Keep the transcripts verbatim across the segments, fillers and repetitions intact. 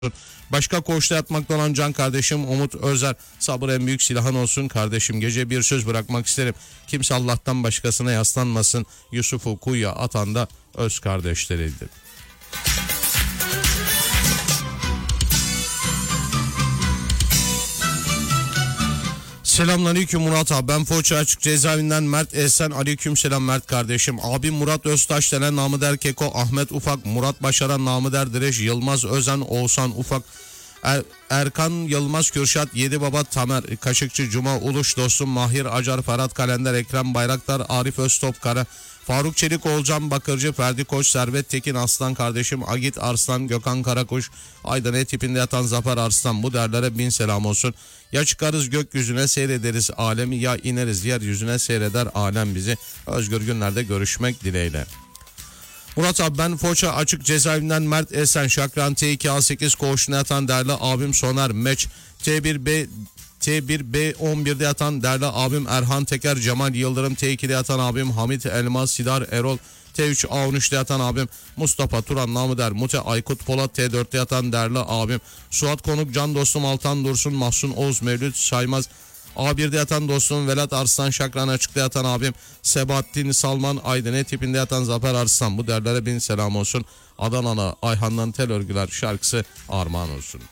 Başka koğuşta yatmakta olan can kardeşim Umut Özer, sabır en büyük silahın olsun kardeşim. Gece bir söz bırakmak isterim. Kimse Allah'tan başkasına yaslanmasın. Yusuf'u kuyuya atan da öz kardeşleriydi. Selamünaleyküm Murat abi, ben Foça Açık Cezaevinden Mert Esen. Aleyküm selam Mert kardeşim. Abim Murat Öztaş denen namı der Keko, Ahmet Ufak, Murat Başaran namı der Direş, Yılmaz Özen, Oğuzhan Ufak, er, Erkan Yılmaz, Kürşat Yedi Baba, Tamer Kaşıkçı, Cuma Uluş, dostum Mahir Acar, Ferhat Kalender, Ekrem Bayraktar, Arif Öztop Kara, Faruk Çelik, Olcan Bakırcı, Ferdi Koç, Servet Tekin Aslan kardeşim, Agit Arslan, Gökhan Karakuş, Aydın E tipinde yatan Zafer Arslan, bu derlere bin selam olsun. Ya çıkarız gökyüzüne seyrederiz alemi, ya ineriz yeryüzüne seyreder alem bizi. Özgür günlerde görüşmek dileğiyle. Murat abi, ben Foça Açık Cezaevinden Mert Esen. Şakran T iki A sekiz koğuşuna yatan değerli abim Soner Meç. T bir B T bir B on birde yatan değerli abim Erhan Teker, Cemal Yıldırım. T ikide yatan abim Hamit Elmas, Sidar Erol. T üç A on üçte yatan abim Mustafa Turan namı der Mute Aykut Polat. T dörtte yatan değerli abim Suat Konuk, can dostum Altan Dursun, Mahsun Oğuz, Mevlüt Saymaz. A birde yatan dostum Velat Arslan. Şakran Açık'ta yatan abim Sebahattin Salman. Aydın tipinde yatan Zafer Arslan, bu derlere bin selam olsun. Adana'na Ayhan'dan Tel Örgüler şarkısı armağan olsun.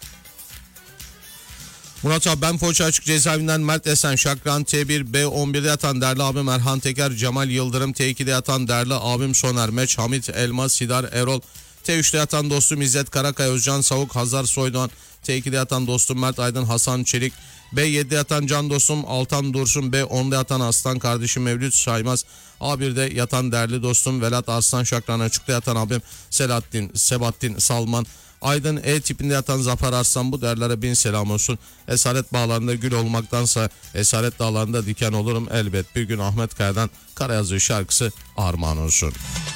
Murat abi, ben Foça Açık Cezaevinden Mert Esen. Şakran T bir B on birde yatan değerli abim Erhan Teker, Cemal Yıldırım. T ikide yatan değerli abim Soner Meç, Hamit Elmas, Sidar Erol. T üçte yatan dostum İzzet Karakay, Özcan Savuk, Hazar Soydoğan. T ikide yatan dostum Mert Aydın, Hasan Çelik. B yedide yatan can dostum Altan Dursun. B onda yatan Aslan kardeşim Mevlüt Saymaz. A birde yatan değerli dostum Velat Arslan. Şakran Açık'ta yatan abim Selahattin Sebahattin Salman. Aydın E tipinde yatan Zafer Arslan, bu derlere bin selam olsun. Esaret bağlarında gül olmaktansa esaret dağlarında diken olurum elbet bir gün. Ahmet Kaya'dan Karayazı şarkısı armağan olsun.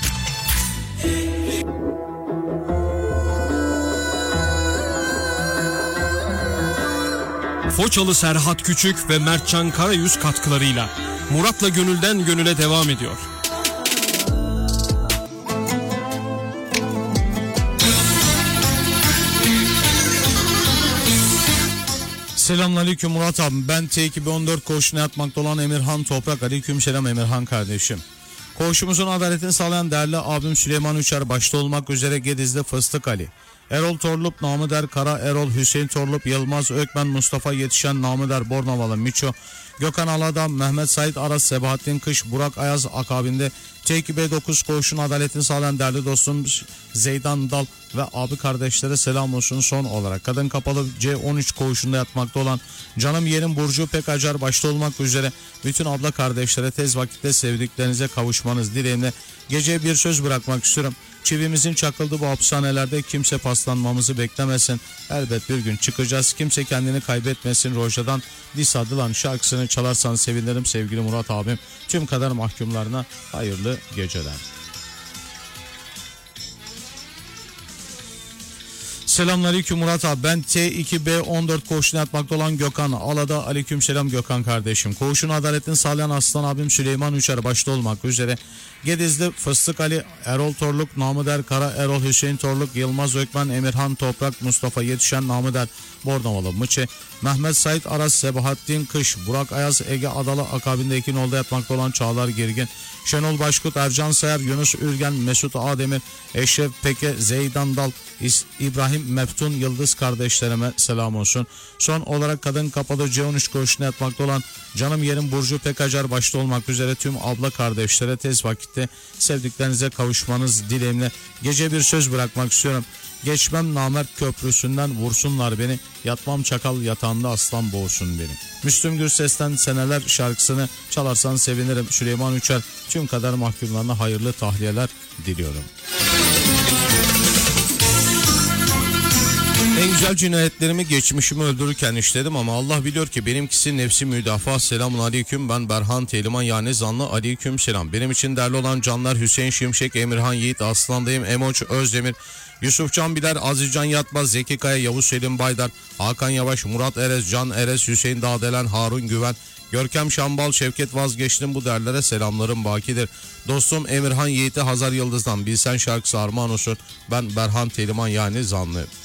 Foçalı Serhat Küçük ve Mertcan Karayüz katkılarıyla Murat'la Gönülden Gönüle devam ediyor. Selamünaleyküm Murat abi, ben T iki B on dört koğuşuna yatmakta olan Emirhan Toprak. Aleyküm selam Emirhan kardeşim. Koğuşumuzun adaletini sağlayan değerli abim Süleyman Uçar başta olmak üzere Gediz'de Fıstık Ali, Erol Torlup namı der Kara Erol, Hüseyin Torlup, Yılmaz Ökmen, Mustafa Yetişen namı der Bornavalı Miço, Gökhan Aladam, Mehmet Said Aras, Sebahattin Kış, Burak Ayaz akabinde T iki B dokuz koğuşun adaletini sağlayan değerli dostum Zeydan Dal ve abi kardeşlere selam olsun. Son olarak kadın kapalı C on üç koğuşunda yatmakta olan canım yeğenim Burcu Pekacar başta olmak üzere bütün abla kardeşlere tez vakitte sevdiklerinize kavuşmanız dileğimle gece bir söz bırakmak istiyorum. Çivimizin çakıldığı bu hapishanelerde kimse paslanmamızı beklemesin. Elbet bir gün çıkacağız. Kimse kendini kaybetmesin. Roja'dan Dis adılan şarkısını çalarsan sevinirim sevgili Murat abim. Tüm kader mahkumlarına hayırlı geceler. Selamünaleyküm Murat abi, ben T iki B on dört koğuşuna yatmakta olan Gökhan Alada. Aleyküm selam Gökhan kardeşim. Koğuşun adaletini sağlayan aslan abim Süleyman Uçar başta olmak üzere Gedizli Fıstık Ali, Erol Torluk namı der Kara Erol, Hüseyin Torluk, Yılmaz Ökmen, Emirhan Toprak, Mustafa Yetişen namı der Bornavalı Mıçı, Mehmet Said Aras, Sebahattin Kış, Burak Ayaz, Ege Adalı akabinde iki nolda yatmakta olan Çağlar Gergin, Şenol Başkut, Ercan Sayar, Yunus Ürgen, Mesut Ademir, Eşref Peke, Zeydan Dal, İbrahim Meftun Yıldız kardeşlerime selam olsun. Son olarak kadın kapalı C on üç koğuşuna yatmakta olan canım yerim Burcu Pekacar başta olmak üzere tüm abla kardeşlere tez vakitte sevdiklerinize kavuşmanız dileğimle gece bir söz bırakmak istiyorum. Geçmem namert köprüsünden vursunlar beni, yatmam çakal yatağında aslan boğsun beni. Müslüm Gürses'ten Seneler şarkısını çalarsan sevinirim. Süleyman Uçar tüm kader mahkumlarına hayırlı tahliyeler diliyorum. En güzel cinayetlerimi geçmişimi öldürürken işledim ama Allah biliyor ki benimkisi nefsi müdafaa. Selamun aleyküm, ben Berhan Teliman yani Zanlı. Aleyküm selam. Benim için değerli olan canlar Hüseyin Şimşek, Emirhan Yiğit, Aslandayım, Emoç Özdemir, Yusuf Can Biler, Azizcan Yatmaz, Zeki Kaya, Yavuz Selim Baydar, Hakan Yavaş, Murat Erez, Can Erez, Hüseyin Dağdelen, Harun Güven, Görkem Şambal, Şevket Vazgeçtim, bu derlere selamlarım bakidir. Dostum Emirhan Yiğit'e Hazar Yıldız'dan Bilsen şarkısı armağan olsun. Ben Berhan Teliman yani Zanlı.